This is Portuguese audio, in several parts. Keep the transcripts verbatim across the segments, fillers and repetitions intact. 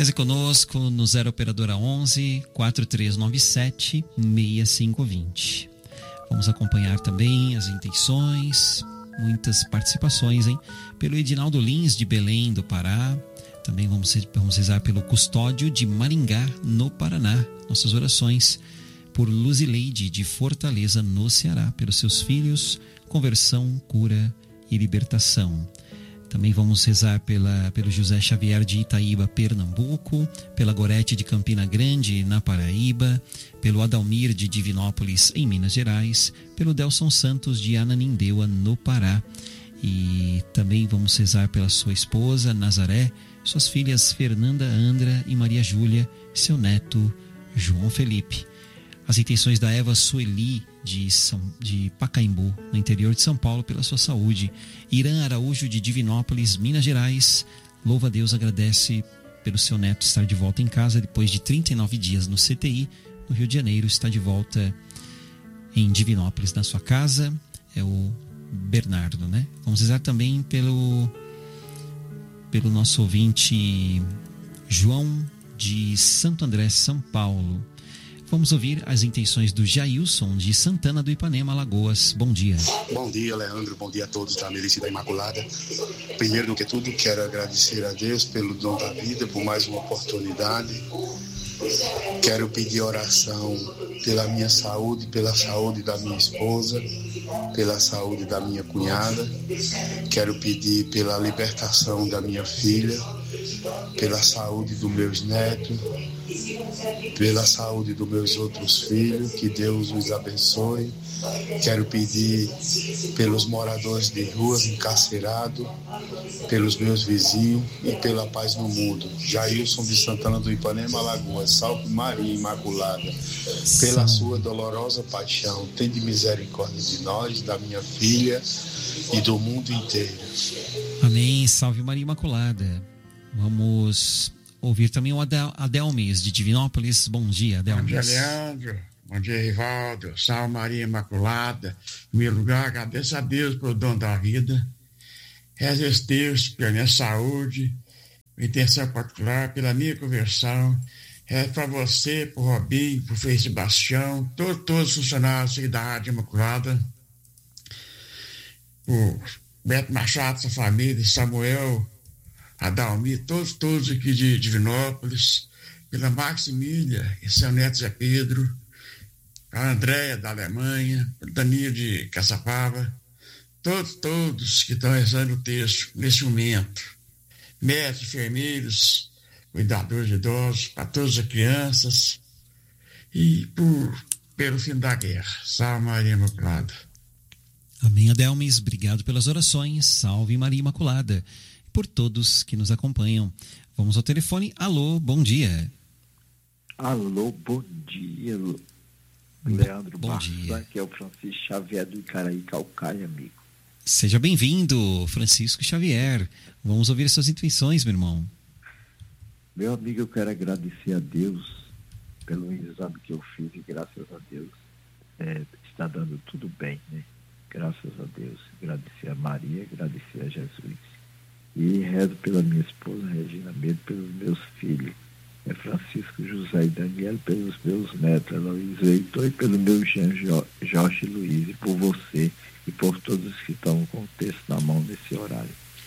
Reze conosco no zero operadora onze, quatro três nove sete, seis cinco dois zero. Vamos acompanhar também as intenções, muitas participações, hein? Pelo Edinaldo Lins, de Belém, do Pará. Também vamos, vamos rezar pelo Custódio, de Maringá, no Paraná. Nossas orações por Luzileide, de Fortaleza, no Ceará. Pelos seus filhos, conversão, cura e libertação. Também vamos rezar pela, pelo José Xavier, de Itaíba, Pernambuco, pela Gorete, de Campina Grande, na Paraíba, pelo Adalmir, de Divinópolis, em Minas Gerais, pelo Delson Santos, de Ananindeua, no Pará. E também vamos rezar pela sua esposa, Nazaré, suas filhas Fernanda, Andra e Maria Júlia, seu neto, João Felipe. As intenções da Eva Sueli, de, São, de Pacaembu, no interior de São Paulo, pela sua saúde. Irã Araújo, de Divinópolis, Minas Gerais, louva a Deus, agradece pelo seu neto estar de volta em casa depois de trinta e nove dias no C T I, no Rio de Janeiro. Está de volta em Divinópolis, na sua casa. É o Bernardo, né? Vamos rezar também pelo, pelo nosso ouvinte João, de Santo André, São Paulo. Vamos ouvir as intenções do Jailson, de Santana do Ipanema, Alagoas. Bom dia. Bom dia, Leandro. Bom dia a todos da Milícia da Imaculada. Primeiro do que tudo, quero agradecer a Deus pelo dom da vida, por mais uma oportunidade. Quero pedir oração pela minha saúde, pela saúde da minha esposa, pela saúde da minha cunhada. Quero pedir pela libertação da minha filha, pela saúde dos meus netos, pela saúde dos meus outros filhos, que Deus os abençoe. Quero pedir pelos moradores de ruas encarcerados, pelos meus vizinhos e pela paz no mundo. Jailson de Santana do Ipanema, Alagoas. Salve Maria Imaculada, pela sua dolorosa paixão, tende misericórdia de nós, da minha filha e do mundo inteiro. Amém. Salve Maria Imaculada. Vamos ouvir também o Adel, Adelmes, de Divinópolis. Bom dia, Adelmes. Bom dia, Leandro. Bom dia, Rivaldo. Salve Maria Imaculada. Em primeiro lugar, agradeço a Deus pelo dom da vida. Rezo esse texto pela minha saúde, minha intenção particular, pela minha conversão. Rezo para você, por Robinho, por Frei Sebastião, todos, todos os funcionários da Rádio Imaculada, por Beto Machado, sua família, Samuel, Adalmir, todos, todos aqui de Divinópolis, pela Maximília e seu neto Zé Pedro, a Andréia da Alemanha, pelo Danilo de Caçapava, todos, todos que estão rezando o texto nesse momento, médicos, enfermeiros, cuidadores de idosos, para todas as crianças e por, pelo fim da guerra. Salve Maria Imaculada. Amém, Adelmes. Obrigado pelas orações. Salve Maria Imaculada. Por todos que nos acompanham. Vamos ao telefone. Alô, bom dia. Alô, bom dia, Leandro bom Barça, dia. que é o Francisco Xavier do Icaraí, Calcaia, amigo. Seja bem-vindo, Francisco Xavier. Vamos ouvir suas intuições, meu irmão. Meu amigo, eu quero agradecer a Deus pelo exame que eu fiz e graças a Deus é, está dando tudo bem, né? Graças a Deus. Agradecer a Maria, agradecer a Jesus. E rezo pela minha esposa, Regina Medo, pelos meus filhos, é Francisco José e Daniel, pelos meus netos, Eloísa Heitor, e pelo meu genro Jorge Luiz, e por você e por todos que estão com o texto na mão nesse horário.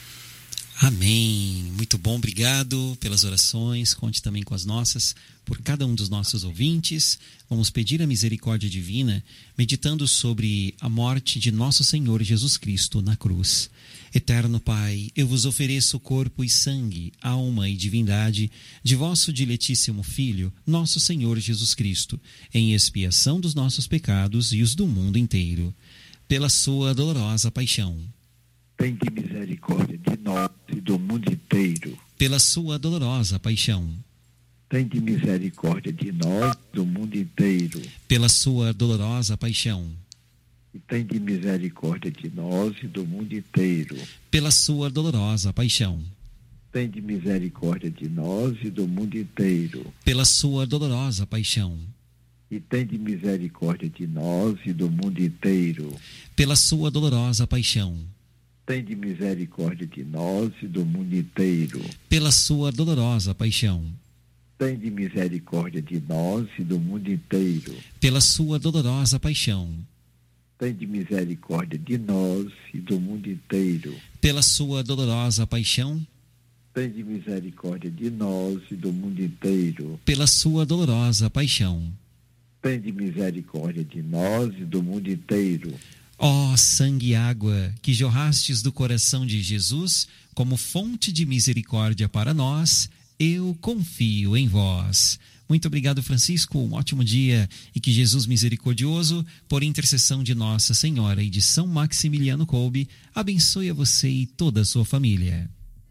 Amém. Muito bom, obrigado pelas orações. Conte também com as nossas, por cada um dos nossos ouvintes. Vamos pedir a misericórdia divina, meditando sobre a morte de nosso Senhor Jesus Cristo na cruz. Eterno Pai, eu vos ofereço corpo e sangue, alma e divindade de vosso diletíssimo Filho, nosso Senhor Jesus Cristo, em expiação dos nossos pecados e os do mundo inteiro. Pela sua dolorosa paixão. Tende misericórdia de nós e do mundo inteiro. Pela sua dolorosa paixão. Tende misericórdia de nós e do mundo inteiro. Pela sua dolorosa paixão. E tende misericórdia de nós e do mundo inteiro. Pela sua dolorosa paixão. Tende misericórdia de nós e do mundo inteiro. Pela sua dolorosa paixão. E tende misericórdia de nós e do mundo inteiro. Pela sua dolorosa paixão. tende misericórdia de nós e do mundo inteiro. Pela sua dolorosa paixão. Tende misericórdia de nós e do mundo inteiro. Pela sua dolorosa paixão. Tende misericórdia de nós e do mundo inteiro. Pela sua dolorosa paixão. Tende misericórdia de nós e do mundo inteiro. Pela sua dolorosa paixão. Tende misericórdia de nós e do mundo inteiro. Ó sangue e água que jorrastes do coração de Jesus como fonte de misericórdia para nós, eu confio em vós. Muito obrigado, Francisco. Um ótimo dia e que Jesus misericordioso, por intercessão de Nossa Senhora e de São Maximiliano Kolbe, abençoe a você e toda a sua família.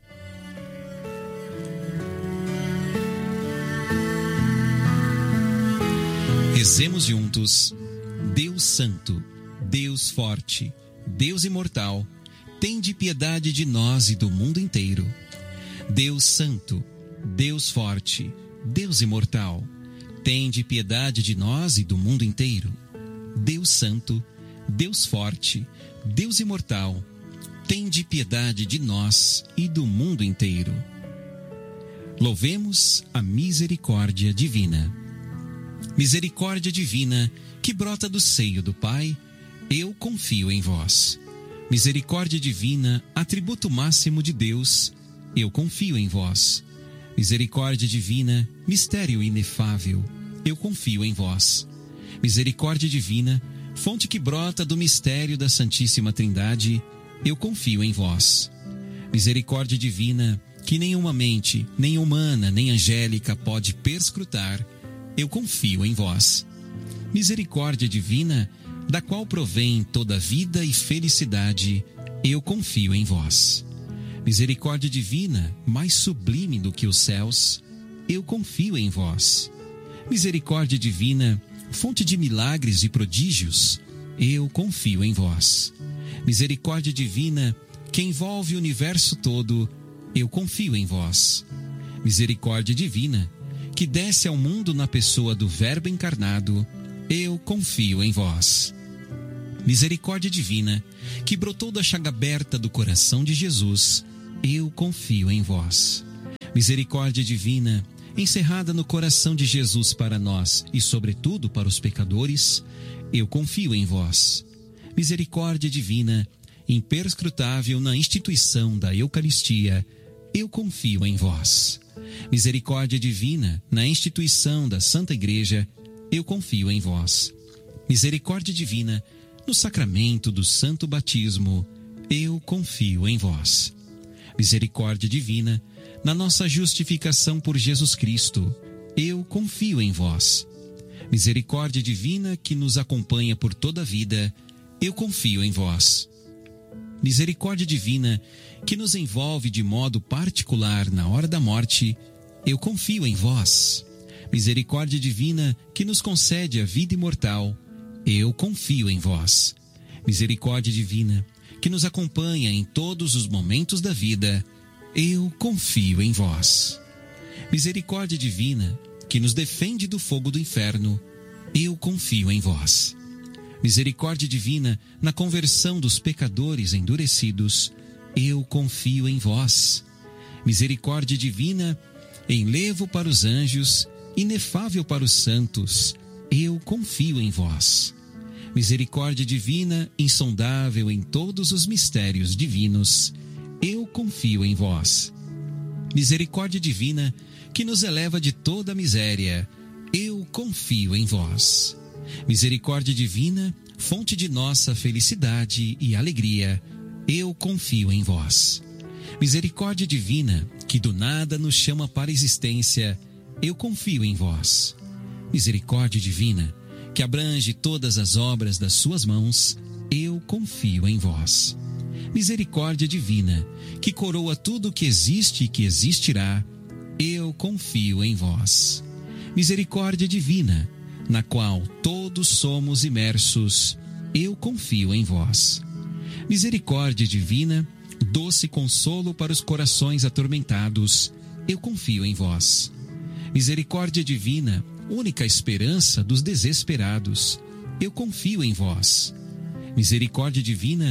Rezemos juntos. Deus Santo, Deus Forte, Deus Imortal, tende piedade de nós e do mundo inteiro. Deus Santo, Deus Forte, Deus Imortal, tende piedade de nós e do mundo inteiro. Deus Santo, Deus Forte, Deus Imortal, tende piedade de nós e do mundo inteiro. Louvemos a misericórdia divina. Misericórdia divina que brota do seio do Pai, eu confio em vós. Misericórdia divina, atributo máximo de Deus, eu confio em vós. Misericórdia divina, mistério inefável, eu confio em vós. Misericórdia divina, fonte que brota do mistério da Santíssima Trindade, eu confio em vós. Misericórdia divina, que nenhuma mente, nem humana, nem angélica pode perscrutar, eu confio em vós. Misericórdia divina, da qual provém toda vida e felicidade, eu confio em vós. Misericórdia divina, mais sublime do que os céus, eu confio em vós. Misericórdia divina, fonte de milagres e prodígios, eu confio em vós. Misericórdia divina, que envolve o universo todo, eu confio em vós. Misericórdia divina, que desce ao mundo na pessoa do Verbo encarnado, eu confio em vós. Misericórdia divina, que brotou da chaga aberta do coração de Jesus, eu confio em vós. Misericórdia divina, encerrada no coração de Jesus para nós e sobretudo para os pecadores, eu confio em vós. Misericórdia divina, imperscrutável na instituição da Eucaristia, eu confio em vós. Misericórdia divina, na instituição da Santa Igreja, eu confio em vós. Misericórdia divina, no sacramento do Santo Batismo, eu confio em vós. Misericórdia divina, na nossa justificação por Jesus Cristo, eu confio em vós. Misericórdia divina que nos acompanha por toda a vida, eu confio em vós. Misericórdia divina que nos envolve de modo particular na hora da morte, eu confio em vós. Misericórdia divina que nos concede a vida imortal, eu confio em vós. Misericórdia divina que nos acompanha em todos os momentos da vida, eu confio em vós. Misericórdia divina que nos defende do fogo do inferno, eu confio em vós. Misericórdia divina na conversão dos pecadores endurecidos, eu confio em vós. Misericórdia divina em levo para os anjos, inefável para os santos, eu confio em vós. Misericórdia divina, insondável em todos os mistérios divinos, eu confio em vós. Misericórdia divina que nos eleva de toda a miséria, eu confio em vós. Misericórdia divina, fonte de nossa felicidade e alegria, eu confio em vós. Misericórdia divina, que do nada nos chama para a existência, eu confio em vós. Misericórdia divina, que abrange todas as obras das suas mãos, eu confio em vós. Misericórdia divina, que coroa tudo o que existe e que existirá, eu confio em vós. Misericórdia divina, na qual todos somos imersos, eu confio em vós. Misericórdia divina, doce consolo para os corações atormentados, eu confio em vós. Misericórdia divina, única esperança dos desesperados, eu confio em vós. Misericórdia divina,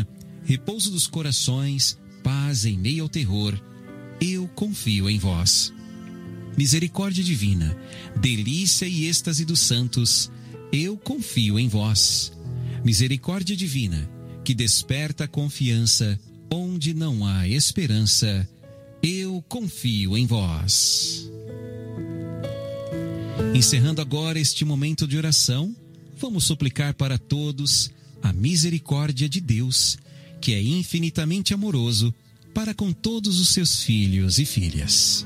repouso dos corações, paz em meio ao terror, eu confio em vós. Misericórdia divina, delícia e êxtase dos santos, eu confio em vós. Misericórdia divina, que desperta a confiança onde não há esperança, eu confio em vós. Encerrando agora este momento de oração, vamos suplicar para todos a misericórdia de Deus, que é infinitamente amoroso para com todos os seus filhos e filhas.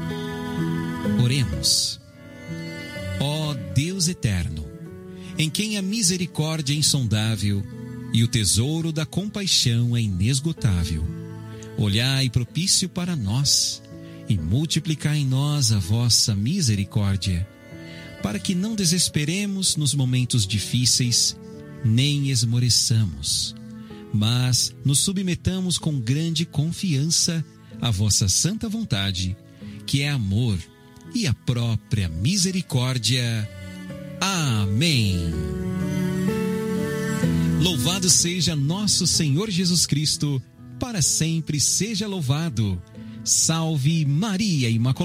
Oremos. Ó Deus eterno, em quem a misericórdia é insondável e o tesouro da compaixão é inesgotável, olhai propício para nós e multiplicai em nós a vossa misericórdia, para que não desesperemos nos momentos difíceis, nem esmoreçamos, mas nos submetamos com grande confiança à vossa santa vontade, que é amor e a própria misericórdia. Amém. Louvado seja nosso Senhor Jesus Cristo, para sempre seja louvado. Salve Maria Imaculada.